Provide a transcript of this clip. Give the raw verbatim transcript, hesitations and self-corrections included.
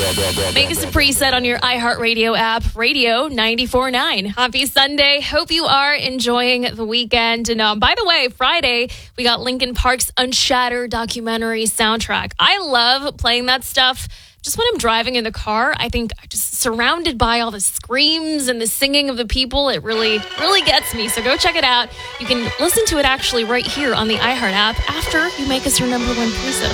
Make us a preset on your iHeartRadio app, Radio ninety-four point nine. Happy Sunday. Hope you are enjoying the weekend. And um, by the way, Friday, we got Linkin Park's Unshattered documentary soundtrack. I love playing that stuff. Just when I'm driving in the car, I think just surrounded by all the screams and the singing of the people, it really, really gets me. So go check it out. You can listen to it actually right here on the iHeart app after you make us your number one preset.